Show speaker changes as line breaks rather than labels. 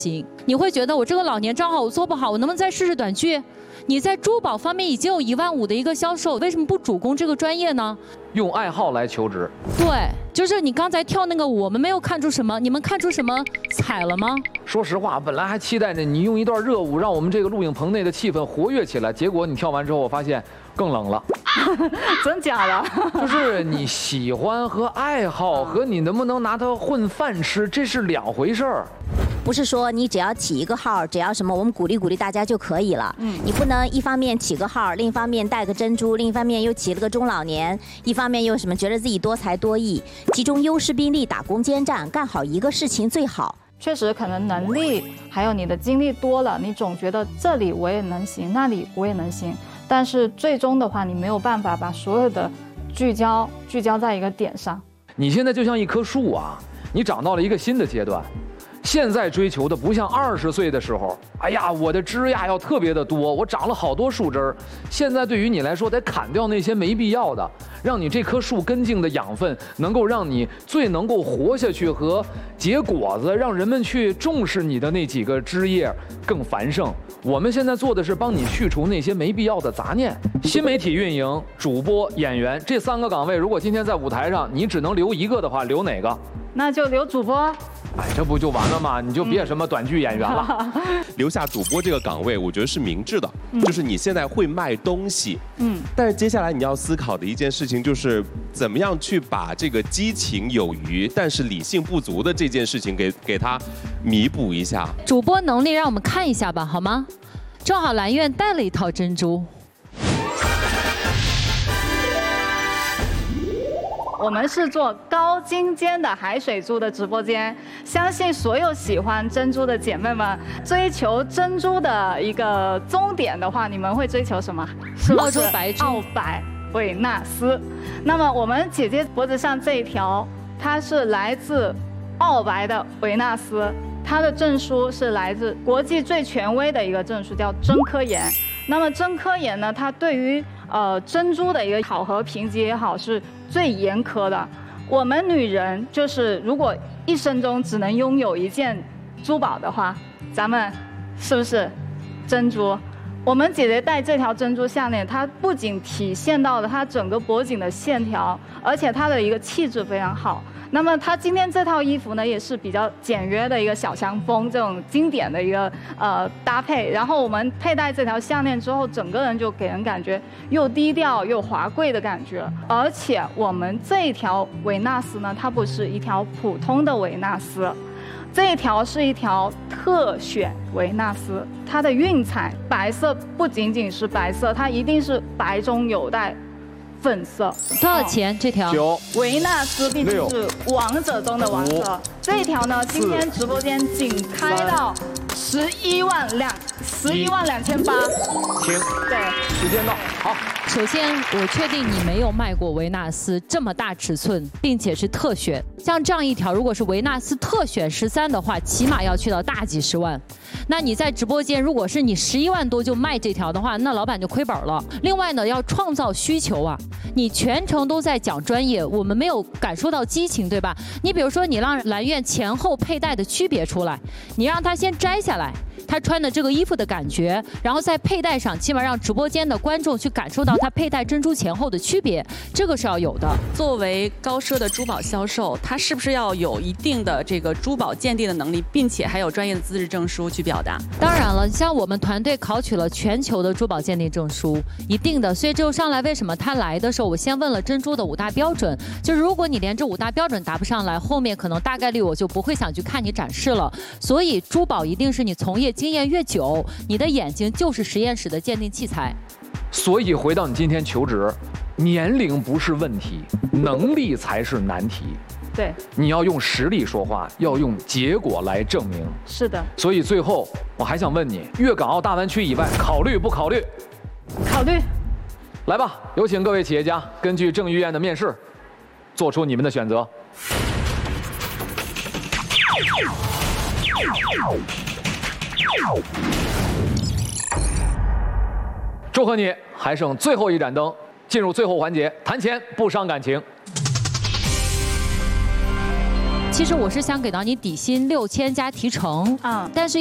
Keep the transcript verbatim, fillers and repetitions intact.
行，你会觉得我这个老年账号我做不好，我能不能再试试短剧？你在珠宝方面已经有一万五的一个销售，为什么不主攻这个专业呢？
用爱好来求职。
对，就是你刚才跳那个舞，我们没有看出什么，你们看出什么彩了吗？
说实话，本来还期待着你用一段热舞让我们这个录影棚内的气氛活跃起来，结果你跳完之后，我发现更冷了。
真假的？
就是你喜欢和爱好和你能不能拿它混饭吃，这是两回事儿。
不是说你只要起一个号，只要什么我们鼓励鼓励大家就可以了。嗯，你不能一方面起个号，另一方面带个珍珠，另一方面又起了个中老年，一方面又什么觉得自己多才多艺，集中优势兵力打攻坚战，干好一个事情最好。
确实，可能能力还有你的经历多了，你总觉得这里我也能行，那里我也能行，但是最终的话，你没有办法把所有的聚焦聚焦在一个点上。
你现在就像一棵树啊，你长到了一个新的阶段。现在追求的不像二十岁的时候，哎呀，我的枝桠要特别的多，我长了好多树枝儿。现在对于你来说，得砍掉那些没必要的，让你这棵树根茎的养分能够让你最能够活下去和结果子，让人们去重视你的那几个枝叶更繁盛。我们现在做的是帮你去除那些没必要的杂念。新媒体运营、主播、演员这三个岗位，如果今天在舞台上你只能留一个的话，留哪个？
那就留主播。
哎，这不就完了吗？你就别什么短剧演员了，
嗯、留下主播这个岗位，我觉得是明智的。嗯、就是你现在会卖东西，嗯，但是接下来你要思考的一件事情就是怎么样去把这个激情有余，但是理性不足的这件事情给给它弥补一下。
主播能力让我们看一下吧，好吗？正好蓝苑带了一套珍珠。
我们是做高精尖的海水珠的直播间，相信所有喜欢珍珠的姐妹们，追求珍珠的一个终点的话，你们会追求什么？是
澳洲白珠、
澳白维纳斯。那么我们姐姐脖子上这一条，它是来自澳白的维纳斯，它的证书是来自国际最权威的一个证书，叫真科研。那么真科研呢，它对于呃珍珠的一个考核评级也好，是最严苛的。我们女人就是如果一生中只能拥有一件珠宝的话，咱们是不是珍珠？我们姐姐戴这条珍珠项链，它不仅体现到了她整个脖颈的线条，而且她的一个气质非常好。那么她今天这套衣服呢，也是比较简约的一个小香风，这种经典的一个呃搭配。然后我们佩戴这条项链之后，整个人就给人感觉又低调又华贵的感觉。而且我们这一条维纳斯呢，它不是一条普通的维纳斯，这一条是一条特选维纳斯，它的晕彩白色不仅仅是白色，它一定是白中有带粉色。
多少钱？这条？
九。
维纳斯毕竟是王者中的王者，这一条呢，今天直播间仅开到十一万两，十一万两千八。
停。
对，
时间到，好。
首先，我确定你没有卖过维纳斯这么大尺寸，并且是特选。像这样一条，如果是维纳斯特选十三的话，起码要去到大几十万。那你在直播间，如果是你十一万多就卖这条的话，那老板就亏本了。另外呢，要创造需求啊，你全程都在讲专业，我们没有感受到激情，对吧？你比如说，你让蓝苑前后佩戴的区别出来，你让他先摘下来。他穿的这个衣服的感觉，然后在佩戴上，起码让直播间的观众去感受到他佩戴珍珠前后的区别，这个是要有的。
作为高奢的珠宝销售，他是不是要有一定的这个珠宝鉴定的能力，并且还有专业的资质证书去表达？
当然了，像我们团队考取了全球的珠宝鉴定证书，一定的。所以这就上来为什么他来的时候，我先问了珍珠的五大标准，就是如果你连这五大标准答不上来，后面可能大概率我就不会想去看你展示了。所以珠宝一定是你从业经验越久，你的眼睛就是实验室的鉴定器材。
所以回到你今天求职，年龄不是问题，能力才是难题。
对，
你要用实力说话，要用结果来证明。
是的。
所以最后我还想问你，粤港澳大湾区以外，考虑不考虑？
考虑。
来吧，有请各位企业家根据郑玉燕的面试，做出你们的选择。祝贺你，还剩最后一盏灯，进入最后环节，谈钱不伤感情。
其实我是想给到你底薪六千加提成，
嗯，
但是